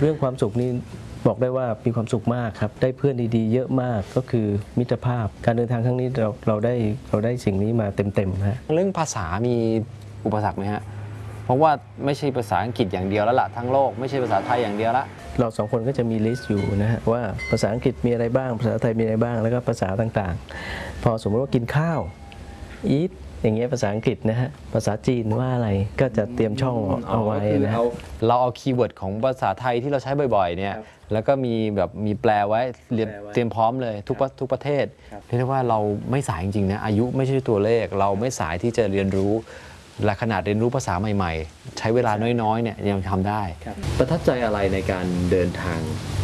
รื่องความสุขนี่บอกได้ว่ามีความสุขมากครับได้เพื่อนดีๆเยอะมากก็คือมิตรภาพการเดินทางครั้งนี้เราได้สิ่งนี้มาเต็มๆฮะเรื่องภาษามีอุปสรรคไหมฮะเพราะว่าไม่ใช่ภาษาอังกฤษอย่างเดียวแล้วล่ะทั้งโลกไม่ใช่ภาษาไทยอย่างเดียวละเราสองคนก็จะมีลิสต์อยู่นะฮะว่าภาษาอังกฤษมีอะไรบ้างภาษาไทยมีอะไรบ้างแล้วก็ภาษาต่างๆพอสมมติว่ากินข้าวอีทอย่างเงี้ยภาษาอังกฤษนะฮะภาษาจีนว่าอะไรก็จะเตรียมช่องเอาไว้นะเราเอาคีย์เวิร์ดของภาษาไทยที่เราใช้บ่อยๆเนี่ยแล้วก็มีแปลไว้เตรียมพร้อมเลยทุกประเทศเรียกได้ว่าเราไม่สายจริงๆนะอายุไม่ใช่ตัวเลขเราไม่สายที่จะเรียนรู้และขนาดเรียนรู้ภาษาใหม่ๆใช้เวลาน้อยๆเนี่ยยังทำได้ประทับใจอะไรในการเดินทาง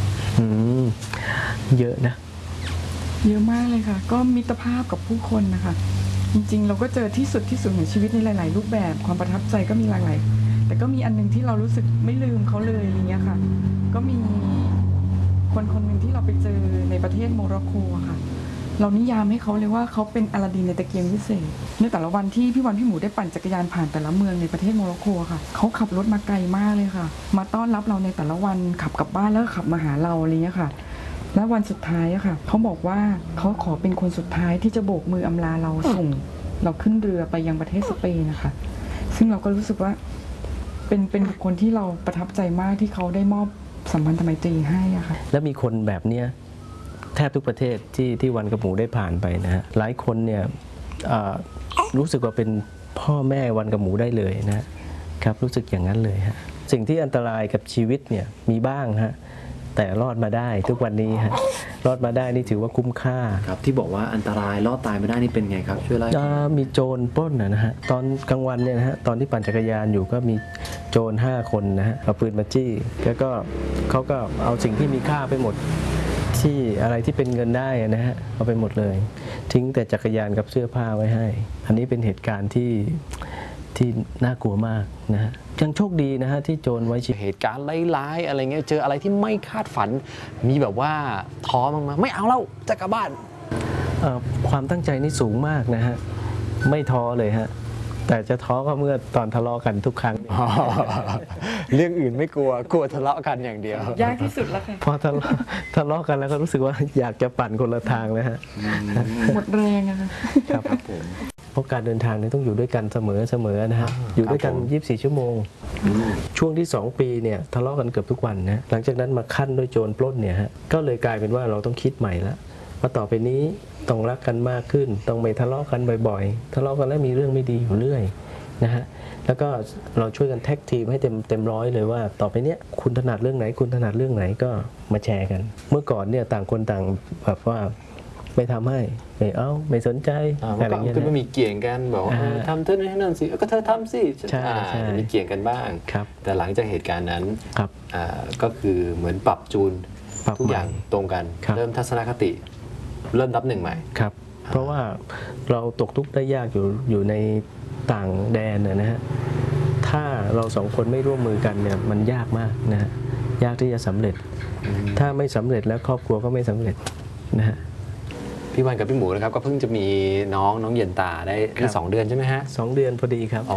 เยอะนะเยอะมากเลยค่ะก็มิตรภาพกับผู้คนนะคะจริงๆเราก็เจอที่สุดของชีวิตในหลายๆรูปแบบความประทับใจก็มีหลากหลายแต่ก็มีอันนึงที่เรารู้สึกไม่ลืมเขาเลยอย่างเงี้ยค่ะก็มีคนหนึ่งที่เราไปเจอในประเทศโมร็อกโกค่ะเรานิยามให้เขาเลยว่าเขาเป็นอลาดินในตะเกียงวิเศษในแต่ละวันที่พี่หมูได้ปั่นจักรยานผ่านแต่ละเมืองในประเทศโมร็อกโกค่ะเขาขับรถมาไกลมากเลยค่ะมาต้อนรับเราในแต่ละวันขับกลับบ้านแล้วขับมาหาเราอะไรเงี้ยค่ะและวันสุดท้ายอะค่ะเขาบอกว่าเขาขอเป็นคนสุดท้ายที่จะโบกมืออำลาเราส่งเราขึ้นเรือไปยังประเทศสเปนนะคะซึ่งเราก็รู้สึกว่าเป็นบุคคลที่เราประทับใจมากที่เขาได้มอบสัมพันธไมตรีให้อะค่ะแล้วมีคนแบบเนี้ยแทบทุกประเทศที่วันกับหมูได้ผ่านไปนะฮะหลายคนเนี่ยรู้สึกว่าเป็นพ่อแม่วันกับหมูได้เลยนะครับรู้สึกอย่างนั้นเลยฮะสิ่งที่อันตรายกับชีวิตเนี่ยมีบ้างฮะแต่รอดมาได้ทุกวันนี้ฮะรอดมาได้นี่ถือว่าคุ้มค่าครับที่บอกว่าอันตรายรอดตายไม่ได้นี่เป็นไงครับช่วยเล่ามีโจรปล้นนะฮะตอนกลางวันเนี่ยนะฮะตอนที่ปั่นจักรยานอยู่ก็มีโจร5 คนนะฮะเอาปืนมาจี้แล้วก็เขาก็เอาสิ่งที่มีค่าไปหมดที่อะไรที่เป็นเงินได้นะฮะเอาไปหมดเลยทิ้งแต่จักรยานกับเสื้อผ้าไว้ให้อันนี้เป็นเหตุการณ์ที่น่ากลัวมากนะฮะยังโชคดีนะฮะที่โจรไว้ชีวิตเหตุการณ์ร้ายๆอะไรเงี้ยเจออะไรที่ไม่คาดฝันมีแบบว่าท้อมั้งไม่เอาแล้วจะกลับบ้านความตั้งใจนี่สูงมากนะฮะไม่ท้อเลยฮะแต่จะท้อก็เมื่อตอนทะเลาะกันทุกครั้งเรื่องอื่นไม่กลัวทะเลาะกันอย่างเดียวยากที่สุดแล้วค่ะพอทะเลาะกันแล้วก็รู้สึกว่าอยากจะปั่นคนละทางเลยฮะหมดแรงอะค่ะครับผมเพราะการเดินทางนี่ต้องอยู่ด้วยกันเสมอนะฮะอยู่ด้วยกัน24 ชั่วโมงช่วงที่2 ปีเนี่ยทะเลาะกันเกือบทุกวันนะหลังจากนั้นมาขั้นด้วยโจรปล้นเนี่ยฮะก็เลยกลายเป็นว่าเราต้องคิดใหม่แล้วว่าต่อไปนี้ต้องรักกันมากขึ้นต้องไม่ทะเลาะกันบ่อยๆทะเลาะกันแล้วมีเรื่องไม่ดีอยู่เรื่อยนะฮะแล้วก็เราช่วยกันแท็กทีมให้เต็มร้อยเลยว่าต่อไปเนี้ยคุณถนัดเรื่องไหนคุณถนัดเรื่องไหนก็มาแชร์กันเมื่อก่อนเนี่ยต่างคนต่างแบบว่าไม่ทำให้ไม่สนใจอะไรอย่างเงี้ยก็มีเกี่ยงกันบอกทำเท่านั้นนั่นสิก็เธอทำสิใช่มีเกี่ยงกันบ้างแต่หลังจากเหตุการณ์นั้นก็คือเหมือนปรับจูนทุกอย่างตรงกันเริ่มทัศนคติเริ่มนับหนึ่งใหม่ครับเพราะว่าเราตกทุกข์ได้ยากอยู่ในต่างแดนนะฮะถ้าเรา2 คนไม่ร่วมมือกันเนี่ยมันยากมากนะฮะยากที่จะสำเร็จถ้าไม่สำเร็จแล้วครอบครัวก็ไม่สำเร็จนะฮะพี่วันกับพี่หมูนะครับก็เพิ่งจะมีน้องเย็นตาได้2 เดือนใช่ไหมฮะ 2 เดือนพอดีครับ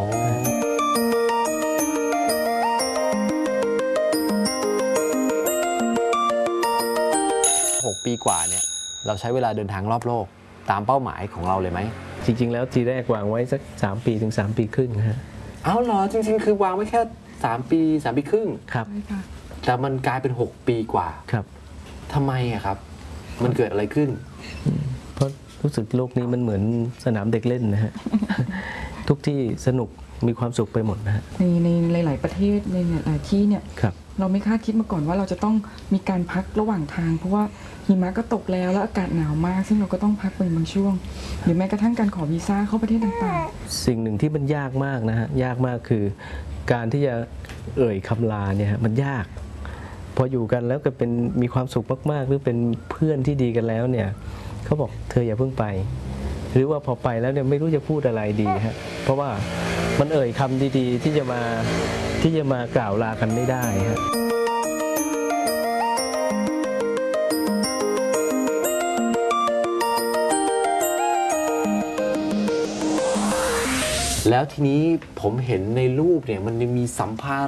6 ปีกว่าเนี่ยเราใช้เวลาเดินทางรอบโลกตามเป้าหมายของเราเลยไหมจริงๆแล้วทีแรกวางไว้สัก3 ปีถึง3 ปีครึ่งฮะเอาเหรอจริงๆคือวางไว้แค่3 ปี3 ปีครึ่งครับแต่มันกลายเป็น6 ปีกว่าครับทำไมอะครับมันเกิดอะไรขึ้นเพราะรู้สึกโลกนี้มันเหมือนสนามเด็กเล่นนะฮะทุกที่สนุกมีความสุขไปหมดนะฮะในหลายประเทศในหลายที่เนี่ยเราไม่คาดคิดมาก่อนว่าเราจะต้องมีการพักระหว่างทางเพราะว่าหิมะก็ตกแล้วอากาศหนาวมากซึ่งเราก็ต้องพักเป็นบางช่วงหรือแม้กระทั่งการขอวีซ่าเข้าประเทศต่างๆสิ่งหนึ่งที่มันยากมากนะฮะยากมากคือการที่จะคำลาเนี่ยมันยากพออยู่กันแล้วก็เป็นมีความสุขมากๆหรือเป็นเพื่อนที่ดีกันแล้วเนี่ยเขาบอกเธออย่าเพิ่งไปหรือว่าพอไปแล้วเนี่ยไม่รู้จะพูดอะไรดีฮะเพราะว่ามันคำดีๆที่จะมากล่าวลากันไม่ได้ฮะแล้วทีนี้ผมเห็นในรูปเนี่ยมันมีสัมภาระ